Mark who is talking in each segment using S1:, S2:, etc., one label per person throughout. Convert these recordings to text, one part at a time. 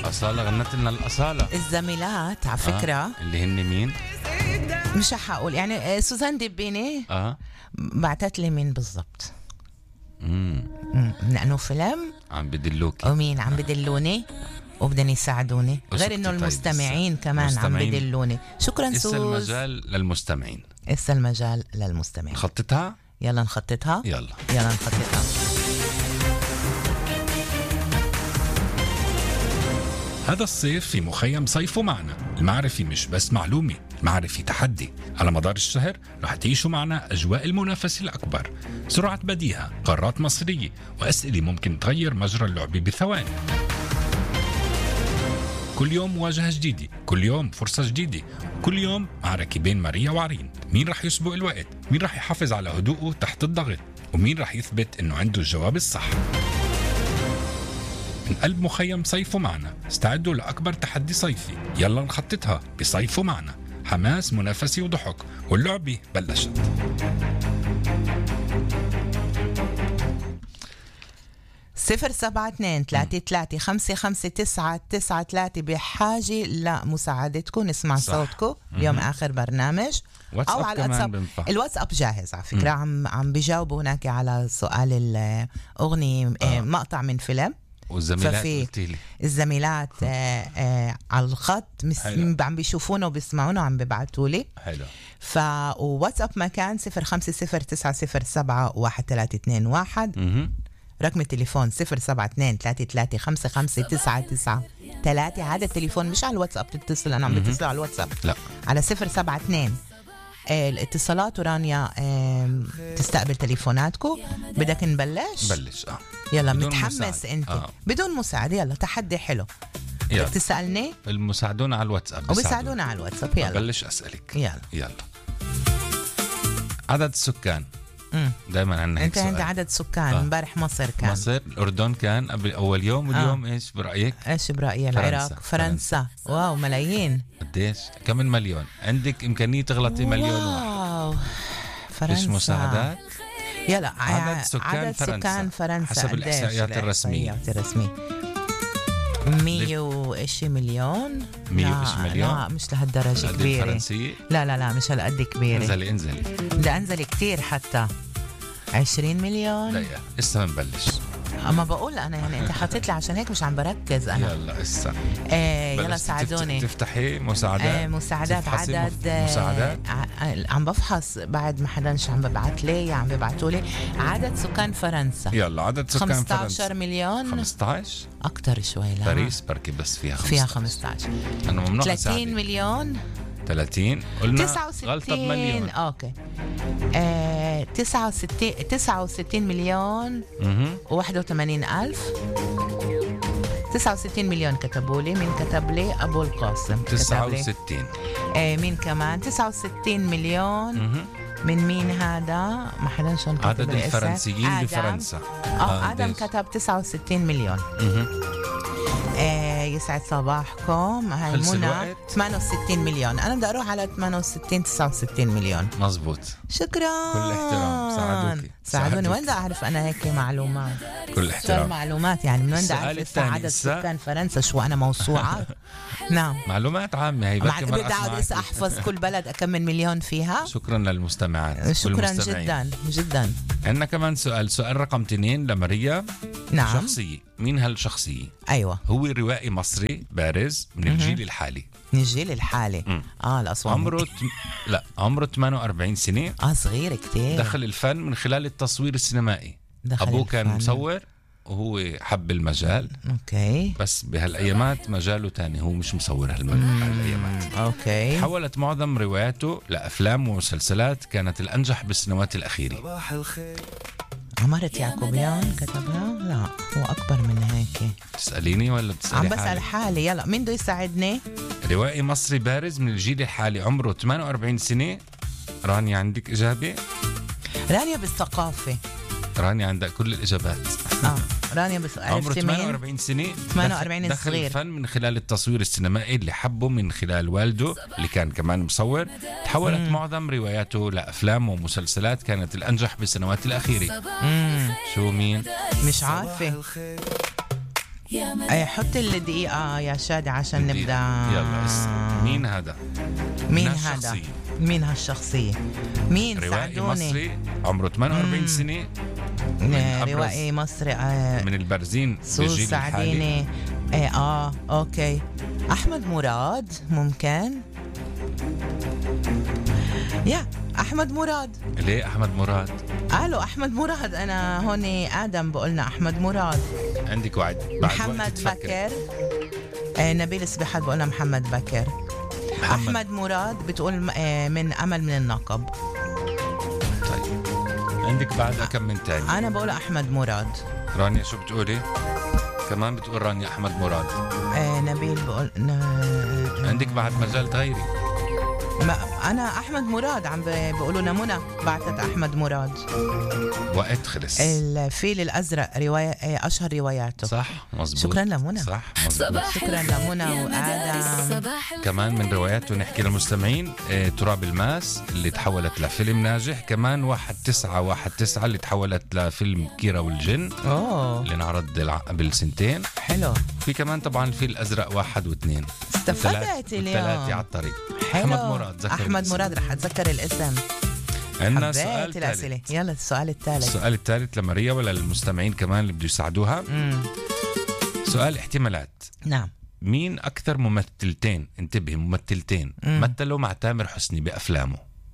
S1: أصالة غنت لنا الأصالة.
S2: الزميلات على فكرة
S1: اللي هن مين؟
S2: مش هحقول يعني سوزان دبيني بعتت لي مين بالضبط. لأنه فيلم
S1: عم بدلوكي
S2: ومين عم بدلوني وبدن يساعدوني، غير انه المستمعين كمان عم بدلوني. شكرا سوز.
S1: إسا المجال للمستمعين.
S2: إسا المجال للمستمعين.
S1: خطتها؟
S2: يلا نخططها.
S1: يلا
S2: نخططها.
S3: هذا الصيف في مخيم صيفوا معنا. المعرفي مش بس معلومة، المعرفي تحدي. على مدار الشهر رح تعيشوا معنا أجواء المنافسة الأكبر، سرعة بديهة، قارات مصرية، وأسئلة ممكن تغير مجرى اللعبة بثواني. كل يوم مواجهة جديدة، كل يوم فرصة جديدة، كل يوم معركة بين ماريا وعرين. مين رح يسبق الوقت؟ مين رح يحافظ على هدوءه تحت الضغط؟ ومين رح يثبت إنه عنده الجواب الصح؟ من قلب مخيم صيفوا معنا، استعدوا لأكبر تحدي صيفي. يلا نخططها بصيفوا معنا. حماس، منافسة وضحك، واللعبة بلشت.
S2: 072-33-559-93 بحاجة لمساعدتكم. نسمع صوتكم اليوم آخر برنامج
S1: أو على الواتساب.
S2: الواتساب جاهز على فكرة. عم بيجاوبوا هناك على سؤال الأغنية مقطع من فيلم.
S1: والزميلات
S2: الزميلات على الخط عم بيشوفونا وبيسمعونا وعم بيبعتوا لي.
S1: حلو.
S2: واتساب مكان 0509071321. رقم التليفون 072-33-55993. هذا التليفون مش على الواتساب تتصل. أنا عم بتصل على الواتساب.
S1: لا،
S2: على 072 الاتصالات. ورانيا تستقبل تليفوناتكم. بدك نبلش؟
S1: بلش.
S2: يلا متحمس انت. بدون مساعدة. يلا تحدي حلو. بدك تسألني؟
S1: المساعدون على الواتساب
S2: وبيساعدونا على الواتساب. يلا
S1: بلش أسألك.
S2: يلا.
S1: عدد السكان. دائما عندنا هيك
S2: انت عندي عدد سكان. امبارح مصر كان.
S1: مصر. الأردن كان قبل أول يوم. واليوم ايش برأيك؟
S2: ايش برأيي؟ العراق. فرنسا. واو ملايين.
S1: قديش؟ كم مليون؟ عندك إمكانية تغلطي مليون
S2: واو. فرنسا.
S1: إيش مساعدات؟
S2: يلا
S1: عدد سكان فرنسا حسب الإحصائيات الرسمية.
S2: 100 مليون.
S1: 100 مليون.
S2: لا مش لهالدرجة كبيرة.
S1: الفرنسية.
S2: لا مش هالقد كبيرة.
S1: انزلي
S2: ده انزلي كتير حتى 20 مليون.
S1: لا لسه منبلش.
S2: اما بقول انا يعني انت حاطط لي عشان هيك مش عم بركز انا.
S1: يلا لسه.
S2: يلا ساعدوني.
S1: تفتحي مساعدات.
S2: مساعدات. عدد
S1: مساعدات.
S2: عم بفحص بعد ما حدا عم ببعت لي عم ببعتوا لي عدد سكان فرنسا.
S1: يلا عدد سكان
S2: 15 مليون.
S1: 15
S2: اكتر شوي. لا
S1: باريس بركي بس فيها 15.
S2: انا
S1: ممنوع
S2: 30 مليون.
S1: 30 قلنا
S2: 69.
S1: غلطة بمليون.
S2: اوكي 69 مليون و81 ألف. 69 مليون كتبوا لي. مين كتب لي؟ أبو القاسم.
S1: 69.
S2: مين كمان؟ 69 مليون. من مين هذا؟ ما حدا شون كتب.
S1: عدد الفرنسيين بفرنسا.
S2: آدم كتب 69 مليون. يسعد صباحكم. هاي منى 68 مليون. أنا بدي أروح على 69 مليون.
S1: مزبوط.
S2: شكرا.
S1: كل احترام.
S2: ساعدوني. وين بدي أعرف أنا هيك معلومات؟
S1: كل احترام.
S2: معلومات يعني من وين بدي أعرف عدد سكان فرنسا؟ شو أنا موسوعة؟ نعم
S1: معلومات عامة. هي بدي
S2: أقعد أحفظ كل بلد كم من مليون فيها.
S1: شكرا للمستمعات.
S2: شكرا جدا.
S1: عندنا كمان سؤال رقم 2 لماريا.
S2: نعم.
S1: شخصية. مين هالشخصية؟
S2: أيوة.
S1: هو روائي مصري بارز من الجيل الحالي.
S2: من الجيل الحالي. الأصوات.
S1: عمره 48 سنة.
S2: صغير كتير.
S1: دخل الفن من خلال التصوير السينمائي. أبوه كان مصور وهو حب المجال.
S2: اوكي.
S1: بس بهالايامات مجاله تاني. هو مش مصور هالايامات.
S2: اوكي.
S1: حولت معظم رواياته لأفلام ومسلسلات كانت الأنجح بالسنوات الأخيرة.
S2: عمارة يعقوبيان كتبها؟ لا هو أكبر من هيك.
S1: تسأليني ولا بتسألي
S2: عم بسأل حالي. يلا مين بده يساعدني؟
S1: روائي مصري بارز من الجيل الحالي عمره 48 سنة. رانيا عندك إجابة؟
S2: رانيا بالثقافة.
S1: رانيا عندها كل الإجابات.
S2: رانيا بس
S1: عمره 48 سنة.
S2: 48
S1: دخل
S2: صغير.
S1: الفن من خلال التصوير السينمائي اللي حبه من خلال والده اللي كان كمان مصور. تحولت معظم رواياته لأفلام ومسلسلات كانت الأنجح بالسنوات الأخيرة. شو مين؟
S2: مش عارفة. حط الدقيقة يا شادي عشان
S1: دقيقة.
S2: نبدأ.
S1: يلا مين هذا؟
S2: مين
S1: من
S2: هذا؟
S1: هالشخصية؟
S2: مين هالشخصية؟ مين؟
S1: روائي
S2: ساعدوني.
S1: مصري عمره 48 سنة من أبرز-
S2: روائي مصري.
S1: من البرزين
S2: سوس
S1: بالجيل الحالي.
S2: ساعديني. اوكي. احمد مراد ممكن. يا احمد مراد.
S1: ليه أحمد مراد؟
S2: قالوا احمد مراد. انا هون ادم بقولنا احمد مراد.
S1: عندك وعد بعد وقت
S2: محمد
S1: تفكر.
S2: بكر. نبيل سبحات بقولنا محمد بكر. احمد مراد بتقول من امل من النقب.
S1: طيب عندك بعد كم من تاني؟
S2: انا بقول احمد مراد.
S1: رانيا شو بتقولي؟ كمان بتقول رانيا أحمد مراد.
S2: نبيل بقول
S1: عندك بعد مجال تغيري.
S2: انا احمد مراد عم بيقولوا لنا منى بعتت احمد مراد.
S1: وقت خلص.
S2: الفيل الازرق روايه اشهر رواياته.
S1: صح مزبوط.
S2: شكرا لمنى.
S1: صح مزبوط.
S2: شكرا لمنى وادم.
S1: كمان من رواياته نحكي للمستمعين تراب الماس اللي تحولت لفيلم ناجح. كمان 1919 اللي تحولت لفيلم كيرة والجن اللي انعرض قبل سنتين.
S2: حلو.
S1: في كمان طبعا الفيل الازرق 1 و2.
S2: استفدت اليوم.
S1: 3 على الطريق.
S2: حلو.
S1: أحمد مراد ذكر
S2: احمد
S1: الاسم.
S2: مراد رح اتذكر الاسم.
S1: عندنا سؤال
S2: حبيت الاسئله.
S1: ثالث.
S2: يلا السؤال الثالث.
S1: السؤال الثالث لماريا ولا للمستمعين كمان اللي بده يساعدوها. سؤال احتمالات.
S2: نعم.
S1: مين أكثر ممثلتين انتبهي ممثلتين مثلوا مع تامر حسني بأفلامه؟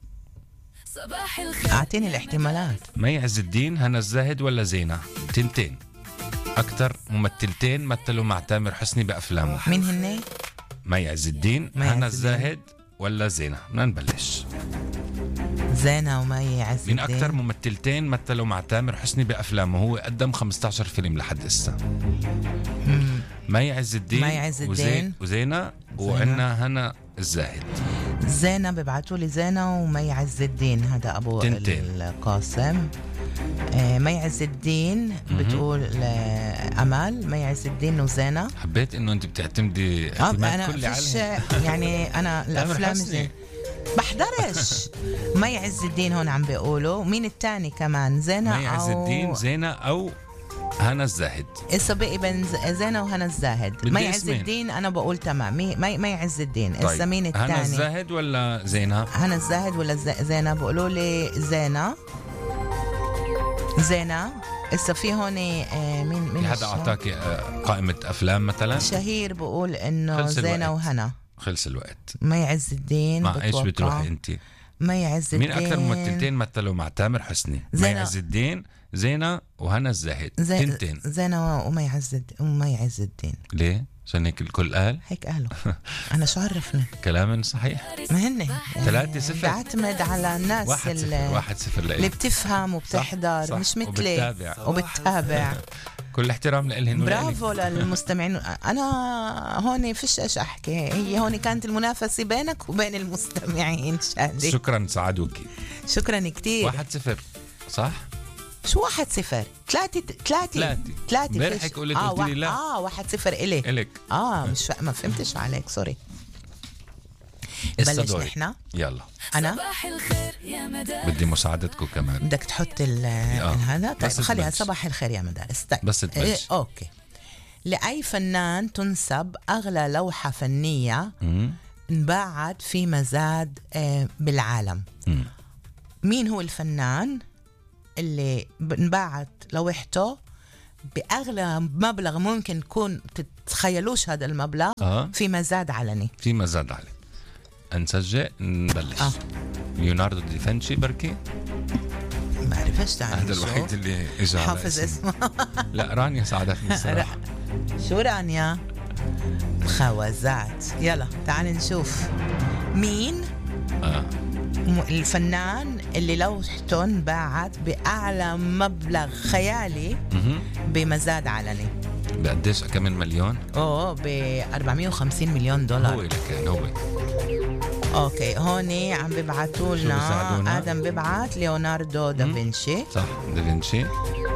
S2: اعطيني الاحتمالات.
S1: مي عز الدين، هنا الزاهد، ولا زينة؟ تنتين أكثر ممثلتين مثلوا مع تامر حسني بأفلامه.
S2: مين هن؟
S1: مي عز الدين،
S2: مي
S1: هنا
S2: عز الدين.
S1: الزاهد، ولا زينة؟ بدنا نبلش.
S2: زينة ومي عز
S1: مين
S2: الدين.
S1: أكثر ممثلتين مثلوا مع تامر حسني بأفلامه؟ هو قدم 15 فيلم لحد هسه. مي عز الدين،
S2: مي عز الدين.
S1: وزينة، وعنا هنا الزاهد.
S2: زينة ببعتوا لي زينة ومي عز الدين. هذا أبو
S1: تنتين.
S2: القاسم. مي عز الدين بتقول أمال. مي عز الدين وزينة.
S1: حبيت إنه أنت بتعتمدي
S2: أنا
S1: اعتماد كلي
S2: فيش
S1: عليها.
S2: يعني أنا الأفلام
S1: حسني.
S2: بحضرش. مي عز الدين هون عم بيقولوا. مين التاني كمان؟ زينة
S1: مي عز الدين، زينة، أو هنا الزاهد.
S2: إسا بقي بين زينة وهنا الزاهد.
S1: بدي
S2: مي عز
S1: اسمين.
S2: الدين أنا بقول تمام. مي عز الدين.
S1: طيب.
S2: إسا مين التاني؟
S1: هنا الزاهد ولا زينة؟
S2: هنا الزاهد ولا زينة؟ بقولوا لي زينة. زينة. إسا في هون مين
S1: في حدا أعطاك قائمة أفلام مثلا؟
S2: شهير بقول إنه
S1: خلص
S2: زينة
S1: الوقت.
S2: وهنا.
S1: خلص الوقت.
S2: مي عز الدين.
S1: مع إيش
S2: بتوقع.
S1: بتروحي أنت؟
S2: مي عز
S1: مين
S2: الدين.
S1: أكثر ممثلتين مثلوا مع تامر حسني؟ مي
S2: زينة.
S1: عز الدين، زينة، وهنا الزاهد. تنتين.
S2: زينة ومي عز الدين. ومي عز الدين.
S1: ليه؟ عشان هيك الكل قال
S2: هيك قالوا. أنا شو عرفني؟
S1: كلام صحيح.
S2: ما هن
S1: 3-0.
S2: بعتمد على الناس
S1: 1-0
S2: اللي
S1: لإلك.
S2: بتفهم وبتحضر.
S1: صح.
S2: مش مثلي.
S1: وبتتابع. كل احترام لإلهن.
S2: برافو للمستمعين. انا هون فيش ايش احكي. هي هون كانت المنافسه بينك وبين المستمعين. شادي
S1: شكرا سعدوكي.
S2: شكرا كتير.
S1: 1-0 صح؟
S2: شو 1-0؟ 3
S1: امبارح قلت لي لا.
S2: 1-0 إلي.
S1: إلك.
S2: مش ما فهمتش عليك. سوري.
S1: هسه
S2: بلش
S1: دوري.
S2: نحن.
S1: يلا
S2: انا
S1: بدي مساعدتكم كمان.
S2: بدك تحط هذا. طيب
S1: بس
S2: خليها
S1: تبلش.
S2: صباح الخير يا مدارس. طيب
S1: بس تبلش.
S2: اوكي. لأي فنان تنسب أغلى لوحة فنية انباعت في مزاد بالعالم؟ مين هو الفنان اللي انباعت لوحته بأغلى مبلغ ممكن تكون تتخيلوش هذا المبلغ في مزاد علني؟
S1: في مزاد علي. نسجل نبلش. ليوناردو دافنشي بركي.
S2: ما عرفش تاني.
S1: هذا الوحيد اللي اجى على
S2: حافظ اسمه.
S1: لا رانيا ساعدتني الصراحة.
S2: شو رانيا؟ خوازات. يلا تعال نشوف مين الفنان اللي لوحته انباعت بأعلى مبلغ خيالي بمزاد علني.
S1: بقديش؟ كم مليون؟
S2: ب 450 مليون دولار.
S1: هو اللي كان هو.
S2: اوكي هون عم بيبعتوا لنا. ادم بيبعت ليوناردو دافنشي.
S1: صح دافنشي.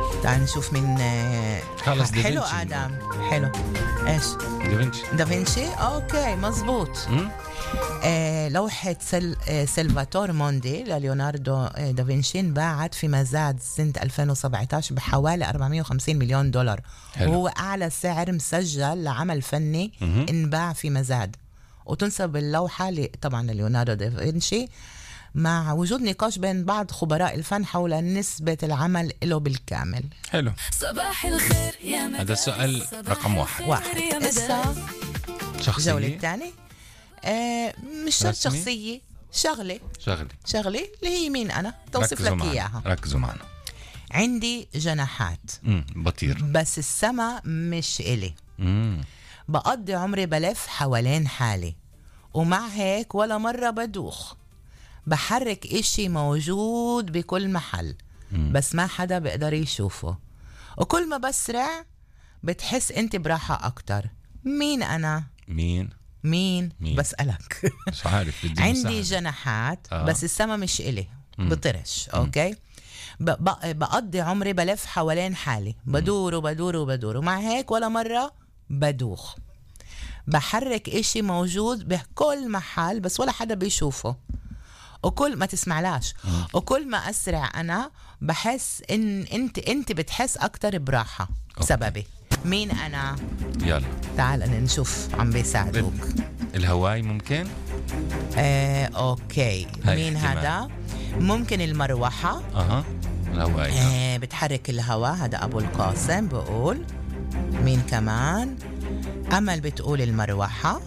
S2: تعال نشوف من
S1: خلص
S2: حلو
S1: دافنشي.
S2: آدم حلو. إيش
S1: دافنشي.
S2: دافنشي أوكي مزبوط. لوحة سلفاتور موندي لليوناردو دافنشي انباعت في مزاد سنة 2017 بحوالي $450 مليون.
S1: حلو.
S2: وهو أعلى سعر مسجل لعمل فني انباع في مزاد. وتنسب اللوحة طبعا لليوناردو دافنشي مع وجود نقاش بين بعض خبراء الفن حول نسبة العمل له بالكامل.
S1: حلو.
S4: صباح الخير يا
S1: هذا السؤال رقم واحد.
S2: إسا
S1: شخصية.
S2: الجولة الثانية مش شرط
S1: رسمي؟
S2: شخصية، شغلة اللي هي مين أنا توصف
S1: ركزوا
S2: لك
S1: معنا.
S2: إياها.
S1: ركزوا معنا.
S2: عندي جناحات
S1: بطير.
S2: بس السما مش إلي. بقضي عمري بلف حوالين حالي ومع هيك ولا مرة بدوخ. بحرك إشي موجود بكل محل بس ما حدا بيقدر يشوفه. وكل ما بسرع بتحس أنت براحة أكتر. مين أنا؟ مين؟ بسألك.
S1: مش عارف. بدي
S2: عندي
S1: مساعدة.
S2: جناحات بس السما مش إلي. بطرش. أوكي. بقضي عمري بلف حوالين حالي بدور ومع هيك ولا مرة بدوخ. بحرك إشي موجود بكل محل بس ولا حدا بيشوفه. وكل ما تسمعلاش وكل ما أسرع أنا بحس إن أنت بتحس أكتر براحة بسببي. مين أنا؟
S1: يلا
S2: تعال نشوف عم بيساعدوك.
S1: الهواي ممكن.
S2: أوكي. مين
S1: احتمال.
S2: هذا؟ ممكن المروحة.
S1: الهواي.
S2: بتحرك الهواء. هذا أبو القاسم بقول. مين كمان؟ أمل بتقول المروحة.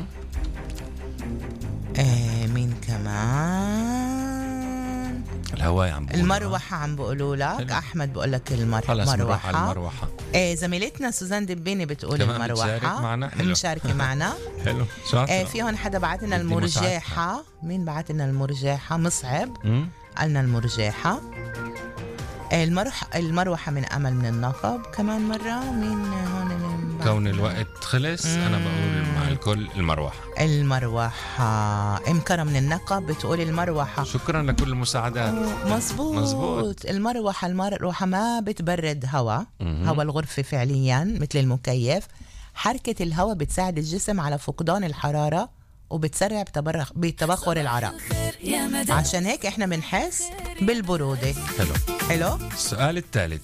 S2: مين كمان؟
S1: الهواي عم بقول.
S2: المروحة عم بقولوا لك.
S1: حلو.
S2: أحمد بقول لك
S1: خلص نروح على
S2: المروحة.
S1: المروحة.
S2: زميلتنا سوزان دبيني بتقول
S1: كمان
S2: المروحة.
S1: بتشارك معنا. حلو.
S2: مشاركة معنا.
S1: حلو. شاطر.
S2: في هون حدا بعت لنا
S1: بدي
S2: المرجحة. مين بعت لنا المرجحة؟ مصعب قالنا المرجحة. المروحة من أمل من النقب كمان مرة. مين هون؟
S1: كون الوقت خلص أنا بقول مع الكل
S2: المروحة. كرم من النقب بتقول المروحة.
S1: شكرا لكل المساعدات.
S2: مزبوط. المروحة ما بتبرد هوا الغرفة فعليا مثل المكيف. حركة الهواء بتساعد الجسم على فقدان الحرارة وبتسرع بتبخر العرق. عشان هيك احنا بنحس بالبرودة. حلو.
S1: السؤال الثالث.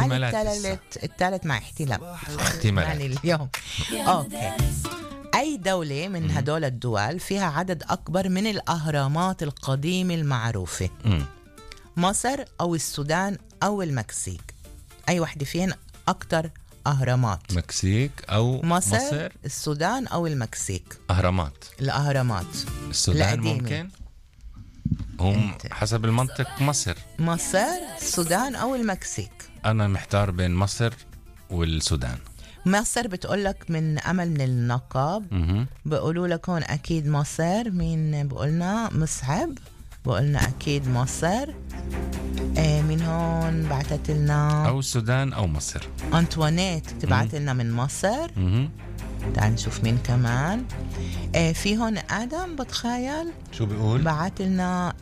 S2: الثالث مع
S1: احتمالات
S2: اليوم. اوكي. اي دولة من هدول الدول فيها عدد اكبر من الاهرامات القديمة المعروفة؟ مصر او السودان او المكسيك؟ اي وحدة فيهن اكتر اهرامات؟
S1: مكسيك او
S2: مصر السودان او المكسيك؟ الاهرامات
S1: السودان
S2: القديمة.
S1: ممكن هم حسب المنطق مصر
S2: السودان او المكسيك.
S1: انا محتار بين مصر والسودان.
S2: مصر بتقولك من أمل من النقب. بقولوا لك هون أكيد مصر. مين بقولنا؟ مصعب بقولنا أكيد مصر. مين هون بعتت لنا؟
S1: أو السودان أو مصر.
S2: أنطوانيت تبعت لنا من مصر. تعال نشوف مين كمان. في هون آدم بتخيل
S1: شو بيقول؟
S2: بعت لنا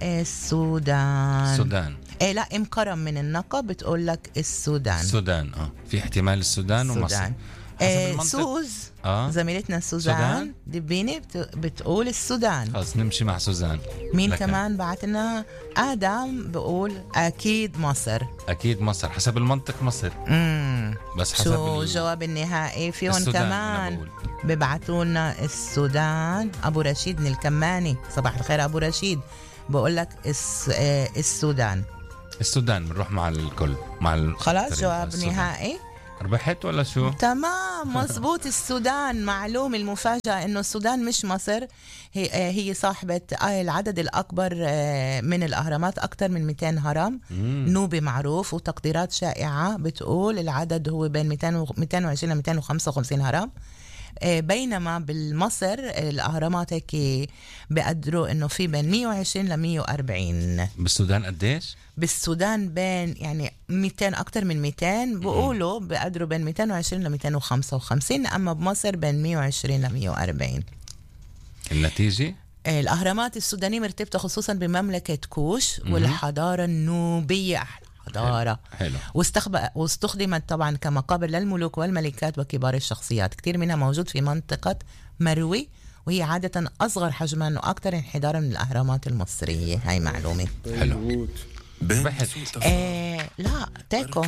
S2: السودان. لا كرم من النقب بتقول لك السودان.
S1: في احتمال السودان ومصر.
S2: سوز زميلتنا سوزان دبيني بتقول السودان.
S1: خلاص نمشي مع سوزان.
S2: مين كمان بعتنا؟ آدم بقول أكيد مصر.
S1: حسب المنطق مصر. بس حسب
S2: شو الجواب النهائي؟ في هون كمان ببعتوا لنا السودان. أبو رشيد من الكماني. صباح الخير أبو رشيد. بقول لك السودان. بنروح
S1: مع الكل
S2: خلاص جواب نهائي.
S1: ربحت ولا شو؟
S2: تمام مزبوط. السودان. معلوم المفاجأة إنه السودان مش مصر. هي صاحبة العدد الأكبر من الأهرامات. أكتر من 200 هرم نوبي معروف. وتقديرات شائعة بتقول العدد هو بين 220 ل 255 هرم. بينما بالمصر الأهرامات هيك بقدروا إنه في بين 120 ل 140.
S1: بالسودان قديش؟
S2: بالسودان بين يعني 200 أكتر من 200 بقولوا بقدروا بين 220 ل 255. أما بمصر بين 120 ل 140.
S1: النتيجة؟
S2: الأهرامات السودانية مرتبطة خصوصا بمملكة كوش والحضارة النوبية. الحضارة.
S1: حلو.
S2: واستخدمت طبعا كمقابر للملوك والملكات وكبار الشخصيات. كتير منها موجود في منطقة مروي، وهي عادة أصغر حجما وأكثر انحدارا من الأهرامات المصرية. هاي معلومة.
S1: حلو. بحث.
S2: لا تيكو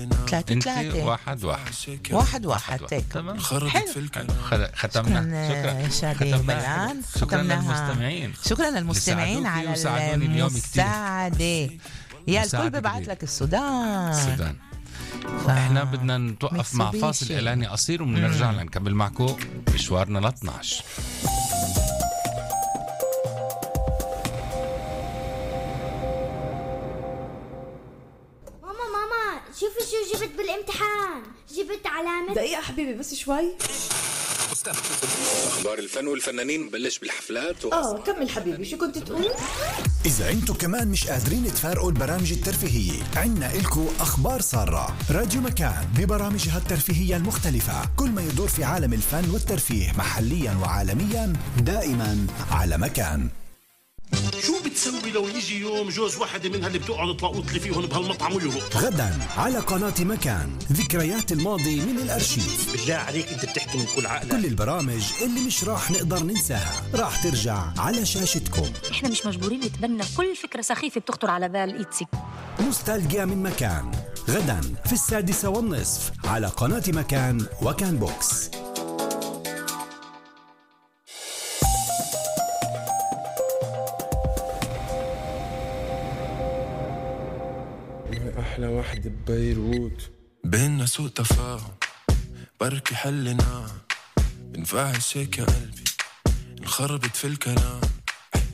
S2: 3-3 1-1 تيكو.
S1: ختمنا.
S2: شكرا للمستمعين. شكرا للمستمعين على المساعدة. يا الكل ببعث لك السودان.
S1: احنا بدنا نتوقف مع فاصل إعلاني قصير وبنرجع لنكمل معكم مشوارنا ل 12.
S5: شوفي شو جبت بالامتحان. جبت علامة.
S6: دقيقة حبيبي بس شوي.
S3: أخبار الفن والفنانين بلش بالحفلات
S6: كمل حبيبي، شو كنت تقول؟
S7: إذا أنتو كمان مش قادرين تفارقوا البرامج الترفيهية، عنا إلكو أخبار سارة. راديو مكان ببرامجها الترفيهية المختلفة، كل ما يدور في عالم الفن والترفيه محليا وعالميا، دائما على مكان.
S8: شو بتسوي لو يجي يوم جوز واحدة منها اللي بتقعد تلاقوط لي فيهم بهالمطعم ويهرب؟
S7: غدا على قناة مكان، ذكريات الماضي من الأرشيف.
S8: بالله عليك انت بتحكي من كل عقلك.
S7: كل البرامج اللي مش راح نقدر ننساها راح ترجع على شاشتكم.
S9: احنا مش مجبورين نتبنى كل فكرة سخيفة بتخطر على بال إيتسي.
S7: نوستالجيا من مكان، غدا في 6:30 على قناة مكان وكان بوكس.
S10: أحلى واحدة ببيروت،
S11: بيننا سوء تفاهم بركي حلنا، بنفعل شيك يا قلبي انخربت في الكلام.